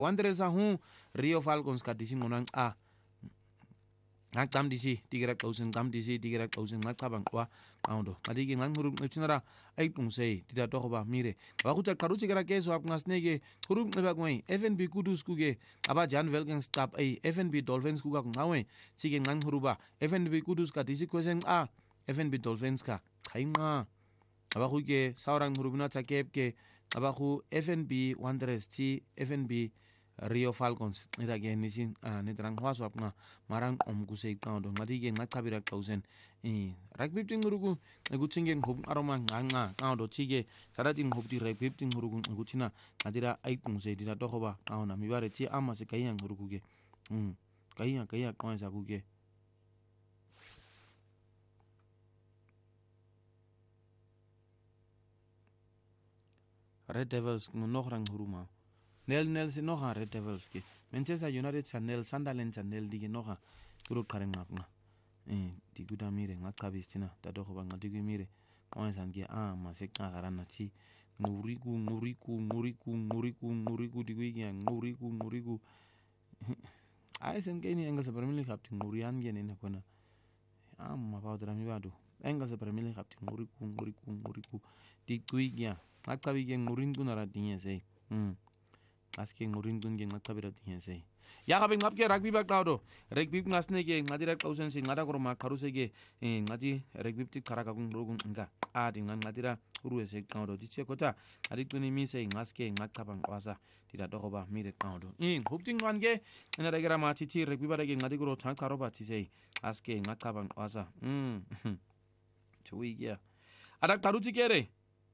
Wanderers hu Rio Falcons ka disi ngonang a ngacam disi tigira klausen ngam disi tigira klausen ngacabang kwa kaundo adigi ngang hurub ngchinara ay tungsay tida tokoba mire bakuta karuchi gara keso ap ngasnege hurub ngeba kwai FNB Kudus kuge aba Jan Velgen stap ay FNB Dolphins kuga ngawe sige ngang huruba FNB Kudus ka disi kwesen a FNB Dolphins ka kainga aba kuge saurang hurubna chakepke aba ku FNB Wanderers ti FNB Rio Falcons nirage nisin nitrang hwaswap nga marang omkusay kaundo ngadige ngakabira klausen rugby ting hurugu ngutsingen hob aroma nganga kaundo chige sarating hobdi rugby ting hurugu ngutsina ngadira aikungsay dira tokoba kauna mibare ti ama se kayang huruguge kaya kwanza kuge Red Devils nohrang huruma Nel si noha Red Devils ki Manchester United channel Sunderland channel dige noha kurut karen ngapnga di guda mire ngakabistina dadoko ba ngadigi mire kwanza ngi masek ngagarana chi nguriku diguigi nguriku ay sen keni engal sa Premier League kapti ngurian gene na kona mapawdra mi badu engal sa Premier League kapti nguriku diguigi ngakabigi ngurin kunara dinye sei aske ngurin kun ge ngakabira dinye sei ya kabe ngapke rugby bak tawdo rugby ngasnege ngadira klausen si ngada koroma karusege ngadi rugby ti karaka kun rogun nga dingan ngadira uruwe se tawdo diche kota adi tuni mi sei ngaske ngakabang wasa tida dokoba mire tawdo hupting wange ina regera ma titi rugby barage ngadi goro tang karoba ti sei aske ngakabang wasa chuigia ada karuti kere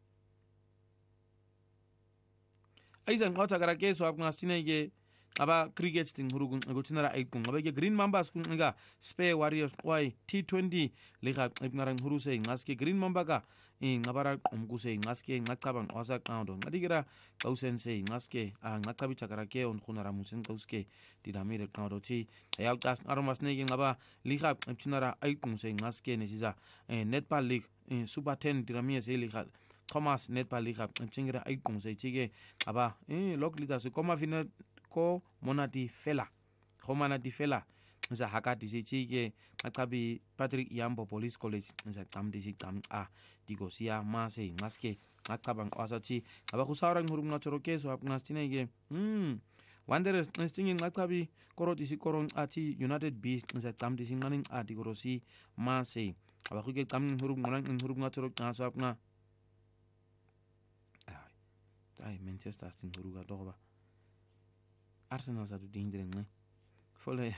Aiza ngota gara keso ap ngastinege aba cricket ting hurugun ngutinara aikung aba ge Green Mambas kun nga Spare Warriors y T20 liga ibnarang huruse ngaske Green Mamba ga ngabara umkuse ngaske ngakabang wasa kaundo ngadigira kausense ngaske ngakabi chakara ke on kunara musen kauske didamire kaundo ti ayaltas aromas nege ngaba liga ibtinara aikung se ngaske nesiza netball league super 10 diramie se liga Thomas netball liga chingira aikung se chige aba lok lida se koma fina ko monati fela za hakati se chige akabi Patrick Yambo Police College za tamdi si tam digo sia ma se ngaske akabang asachi aba kusarang hurung na choroke so apnastinege Wanderers stinging akabi koroti si korong ati United Beast za tamdi si nganing digorosi ma se aba kuge tam hurung na chorok na so apna Manchester stin huruga doba Arsenal sa tu dingdring ne fole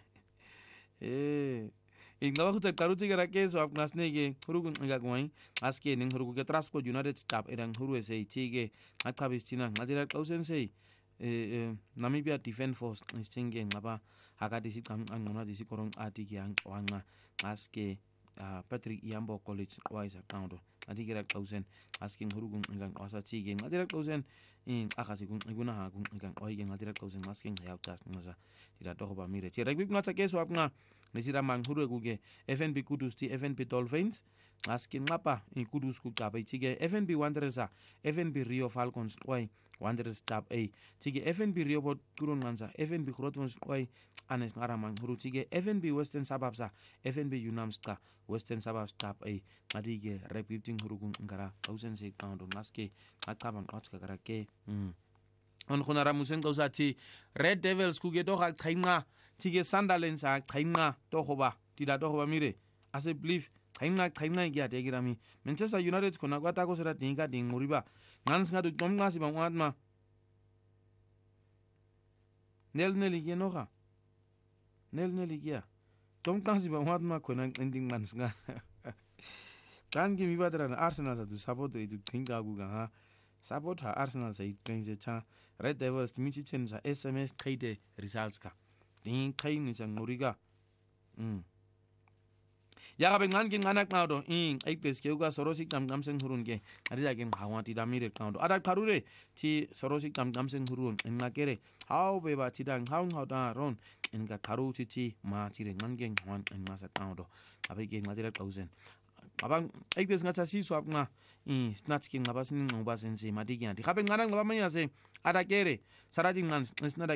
ingaba kuta karuti gara keso ap ngasnege hurugun nga gwai aske ning hurugu ke Transport United stap erang huru se chige akabistina ngadira klausen se Namibia Defence Force stinge ngaba hakati si kam angona disi korong ati ki wanga aske Patrick Yambo College wise account adigira klausen asking hurugun ngang wasa chige ngadira klausen akasi kun iguna ha kun ngang oige ngadira klausen asking hayautas ngaza tira doba mire ti rugby ngata keso apnga nesira mang huru guge FNB Kudus ti FNB Dolphins asking ngapa Kudus ku kabai chige FNB Wanderers FNB Rio Falcons wai Wanderers tab chige FNB Rio bot kurun nganza FNB Crotons wai anes ngaramang huru chige FNB Western Suburbs FNB Unamska Western Suburbs tab adige repeating hurugun ngara ausen se kaundo ngaske akaban otska gara ke on khunara musen gausati Red Devils kuge doha khainga tige Sunderland sa khainga tohoba tida tohoba mire ase believe khainga gya degirami Manchester United kona kwata ko sera tinga dinguriba ngans ngadu tomngasi bangwatma nel genoha nel gya tomngasi bangwatma kona ending mansga kangi mibadra Arsenal sa tu support tu tinga guga support Arsenal sa itrenze cha Red Devils michi chen sa SMS kaide results ka ding kai ni sang nuriga ya ga bengan kin anak naudo ai pes ke uga sorosik tam gamsen hurun ke ari again hawati damire naudo ada karure ti sorosik tam gamsen hurun enga kere how be ba tidang how da ron enga karu ti ma tire ngangen wan en masa naudo abe ke ngadira 1000 abang ekbe singathi asiswa nqa sinathi ke ngaba sininqa uba sensema dikyandi gape nqana ngaba manya se atakere sarati nqan sinada